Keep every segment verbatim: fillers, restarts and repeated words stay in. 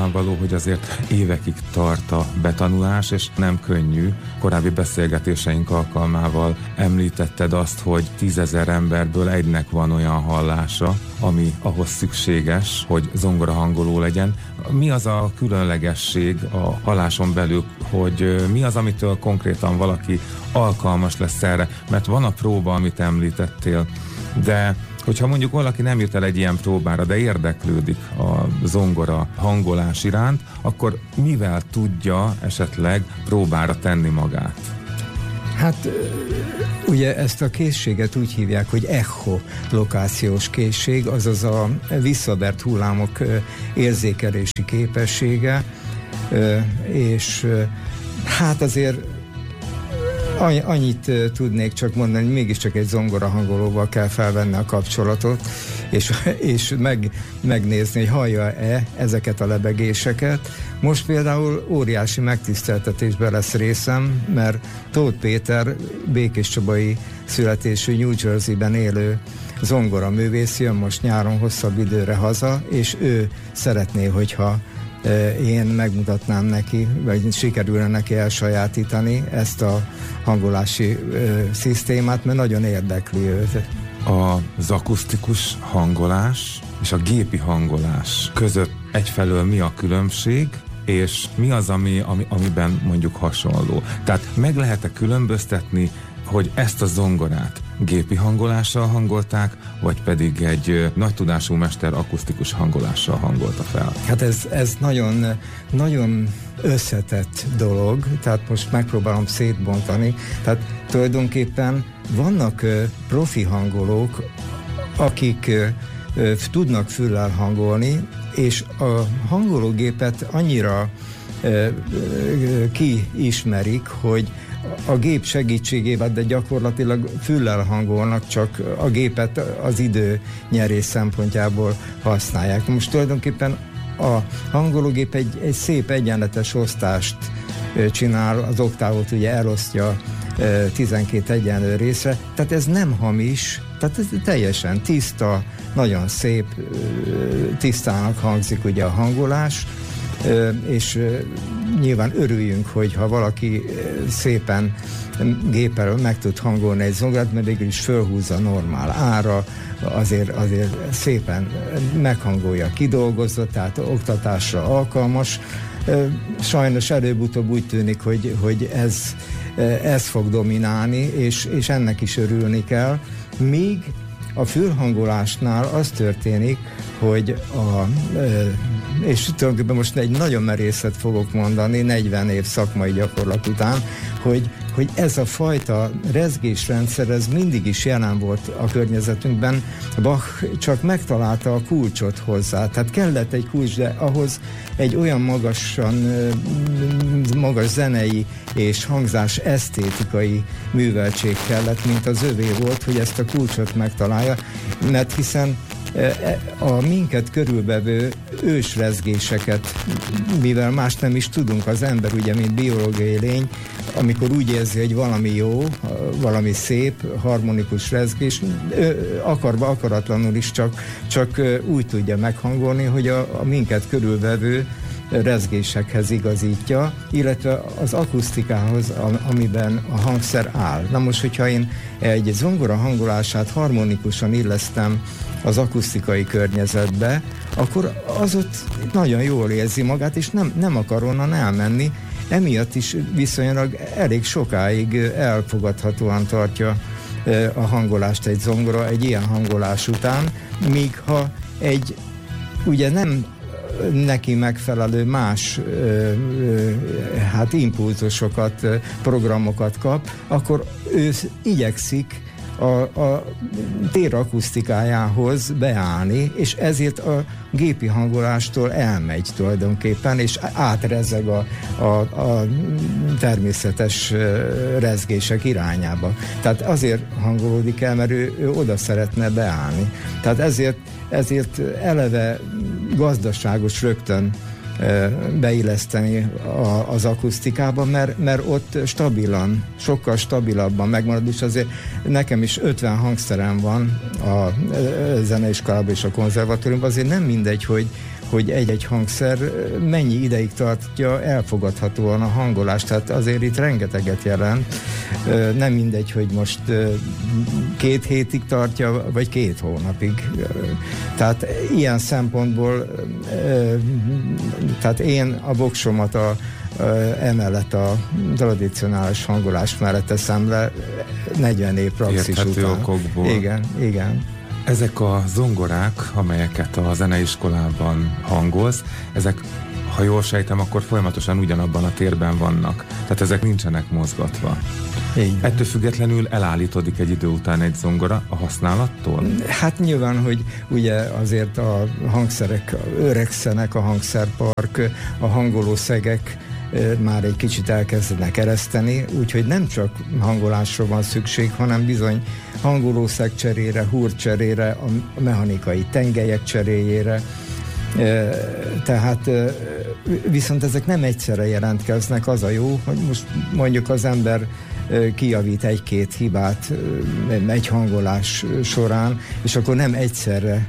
nyilvánvaló, hogy azért évekig tart a betanulás, és nem könnyű. Korábbi beszélgetéseink alkalmával említetted azt, hogy tízezer emberből egynek van olyan hallása, ami ahhoz szükséges, hogy zongorahangoló legyen. Mi az a különlegesség a halláson belül, hogy mi az, amitől konkrétan valaki alkalmas lesz erre? Mert van a próba, amit említettél, de hogyha mondjuk valaki nem jut el egy ilyen próbára, de érdeklődik a zongora hangolás iránt, akkor mivel tudja esetleg próbára tenni magát? Hát ugye ezt a készséget úgy hívják, hogy echolokációs készség, azaz a visszavert hullámok érzékelési képessége, és hát azért annyit tudnék csak mondani, hogy mégiscsak egy zongorahangolóval kell felvenni a kapcsolatot, és, és meg, megnézni, hogy hallja-e ezeket a lebegéseket. Most például óriási megtiszteltetésben lesz részem, mert Tóth Péter békéscsabai születésű New Jersey-ben élő zongoraművész jön most nyáron hosszabb időre haza, és ő szeretné, hogyha én megmutatnám neki, vagy sikerülne neki elsajátítani ezt a hangolási ö, szisztémát, mert nagyon érdekli őt. Az akusztikus hangolás és a gépi hangolás között egyfelől mi a különbség, és mi az, ami, ami, amiben mondjuk hasonló? Tehát meg lehet-e különböztetni, hogy ezt a zongorát gépi hangolással hangolták, vagy pedig egy nagy tudású mester akusztikus hangolással hangolta fel? Hát ez, ez nagyon, nagyon összetett dolog, tehát most megpróbálom szétbontani. Tehát tulajdonképpen vannak uh, profi hangolók, akik uh, uh, tudnak füllel hangolni, és a hangológépet annyira uh, uh, kiismerik, hogy a gép segítségével, de gyakorlatilag füllel hangolnak, csak a gépet az idő nyerés szempontjából használják. Most tulajdonképpen a hangológép egy, egy szép egyenletes osztást csinál, az oktávot ugye elosztja tizenkét egyenlő részre, tehát ez nem hamis, tehát ez teljesen tiszta, nagyon szép, tisztának hangzik ugye a hangolás, és nyilván örüljünk, hogy ha valaki szépen géppel meg tud hangolni egy zongorát, mert végül is fölhúzza normál ára, azért, azért szépen meghangolja, kidolgozott, tehát oktatásra alkalmas. Sajnos előbb-utóbb úgy tűnik, hogy, hogy ez, ez fog dominálni, és, és ennek is örülni kell, míg a fülhangolásnál az történik, hogy a, és tulajdonképpen most egy nagyon merészet fogok mondani, negyven év szakmai gyakorlat után, hogy, hogy ez a fajta rezgésrendszer, ez mindig is jelen volt a környezetünkben. Bach csak megtalálta a kulcsot hozzá, tehát kellett egy kulcs, de ahhoz egy olyan magasan, magas zenei és hangzás esztétikai műveltség kellett, mint az övé volt, hogy ezt a kulcsot megtalálja, mert hiszen a minket körülvevő ősrezgéseket, mivel más nem is tudunk, az ember ugye, mint biológiai lény, amikor úgy érzi, hogy valami jó, valami szép, harmonikus rezgés, akarva, akaratlanul is csak, csak úgy tudja meghangolni, hogy a, a minket körülvevő rezgésekhez igazítja, illetve az akusztikához, amiben a hangszer áll. Na most, hogyha én egy zongora hangolását harmonikusan illesztem az akusztikai környezetbe, akkor az ott nagyon jól érzi magát, és nem, nem akar onnan elmenni. Emiatt is viszonylag elég sokáig elfogadhatóan tartja a hangolást egy zongora egy ilyen hangolás után, míg ha egy ugye nem neki megfelelő más ö, ö, hát impulzusokat, programokat kap, akkor ő igyekszik a, a tér akusztikájához beállni, és ezért a gépi hangolástól elmegy tulajdonképpen, és átrezeg a, a, a természetes rezgések irányába. Tehát azért hangolódik el, mert ő, ő oda szeretne beállni. Tehát ezért, ezért eleve gazdaságos rögtön beilleszteni a, az akusztikába, mert, mert ott stabilan, sokkal stabilabban megmarad, és azért nekem is ötven hangszerem van a zeneiskolában és a konzervatóriumban, azért nem mindegy, hogy, hogy egy-egy hangszer mennyi ideig tartja elfogadhatóan a hangolást. Tehát azért itt rengeteget jelent. Nem mindegy, hogy most két hétig tartja, vagy két hónapig. Tehát ilyen szempontból, tehát én a voksomat a emellett a tradicionális hangolás mellett teszem le negyven év praxis Érthető után. okokból. Igen, igen. Ezek a zongorák, amelyeket a zeneiskolában hangolsz, ezek, ha jól sejtem, akkor folyamatosan ugyanabban a térben vannak. Tehát ezek nincsenek mozgatva. Így. Ettől függetlenül elállítódik egy idő után egy zongora a használattól? Hát nyilván, hogy ugye azért a hangszerek öregszenek, a hangszerpark, a hangolószegek már egy kicsit elkezdenek ereszteni, úgyhogy nem csak hangolásra van szükség, hanem bizony hangolószeg cserére, húr cserére, a mechanikai tengelyek cseréjére. Tehát viszont ezek nem egyszerre jelentkeznek. Az a jó, hogy most mondjuk az ember kijavít egy-két hibát egy hangolás során, és akkor nem egyszerre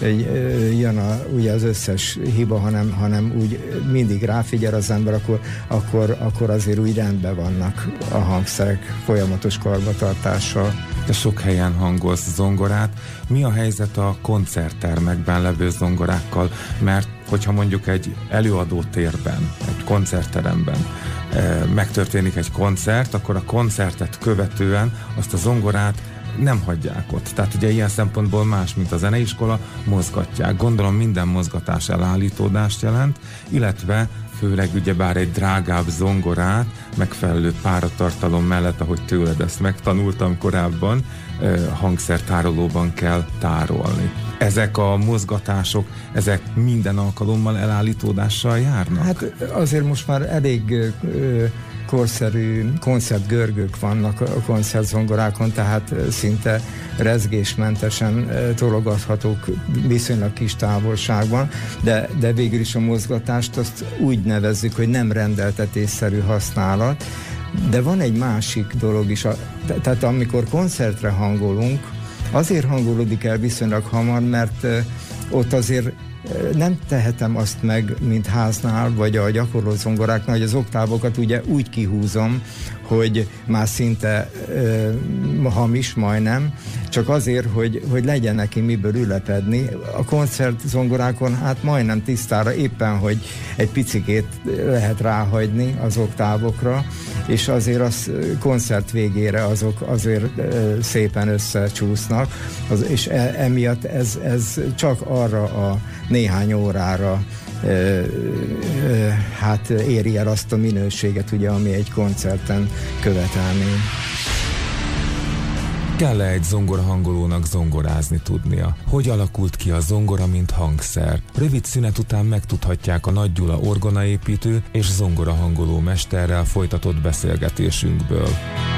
jön a, ugye az összes hiba, hanem, hanem úgy mindig ráfigyel az ember, akkor, akkor, akkor azért úgy rendben vannak a hangszerek folyamatos karbantartással. Te sok helyen hangolsz zongorát. Mi a helyzet a koncerttermekben levő zongorákkal? Mert hogyha mondjuk egy előadótérben, egy koncertteremben megtörténik egy koncert, akkor a koncertet követően azt a zongorát nem hagyják ott. Tehát ugye ilyen szempontból más, mint a zeneiskola, mozgatják. Gondolom minden mozgatás elállítódást jelent, illetve főleg ugyebár egy drágább zongorát megfelelő páratartalom mellett, ahogy tőled ezt megtanultam korábban, hangszertárolóban kell tárolni. Ezek a mozgatások, ezek minden alkalommal elállítódással járnak? Hát azért most már elég ö, korszerű koncertgörgők vannak a koncertzongorákon, tehát szinte rezgésmentesen tologathatók viszonylag kis távolságban, de, de végül is a mozgatást azt úgy nevezzük, hogy nem rendeltetésszerű használat. De van egy másik dolog is, a, tehát amikor koncertre hangolunk, azért hangolódik el viszonylag hamar, mert uh, ott azért uh, nem tehetem azt meg, mint háznál, vagy a gyakorló zongoráknál, hogy az oktávokat ugye úgy kihúzom, hogy már szinte uh, hamis, majdnem, csak azért, hogy, hogy legyen neki miből ülepedni. A koncertzongorákon hát majdnem tisztára, éppen, hogy egy picikét lehet ráhagyni az oktávokra, és azért az koncert végére azok azért uh, szépen összecsúsznak, az, és e, emiatt ez, ez csak arra a néhány órára uh, uh, hát éri el azt a minőséget, ugye, ami egy koncerten követelné. Kell-e egy zongorahangolónak zongorázni tudnia? Hogy alakult ki a zongora, mint hangszer? Rövid szünet után megtudhatják a Nagy Gyula orgonaépítő és zongorahangoló mesterrel folytatott beszélgetésünkből.